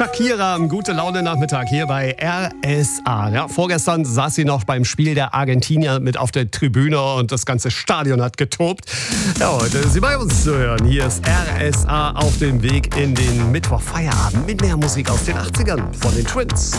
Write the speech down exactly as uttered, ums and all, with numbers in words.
Shakira am Gute-Laune-Nachmittag hier bei R S A. Ja, vorgestern saß sie noch beim Spiel der Argentinier mit auf der Tribüne und das ganze Stadion hat getobt. Ja, heute ist sie bei uns zu hören. Hier ist R S A auf dem Weg in den Mittwochfeierabend mit mehr Musik aus den achtzigern von den Twins.